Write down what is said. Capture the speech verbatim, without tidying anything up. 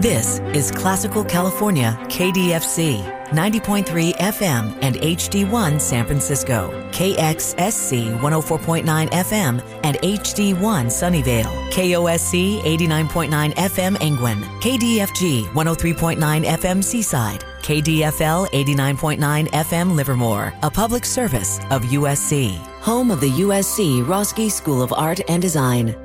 This is Classical California, K D F C, ninety point three F M and H D one San Francisco, K X S C one oh four point nine F M and H D one Sunnyvale, K O S C eighty-nine point nine F M Angwin, K D F G one oh three point nine F M Seaside, K D F L eighty-nine point nine F M Livermore, a public service of U S C, home of the U S C Roski School of Art and Design.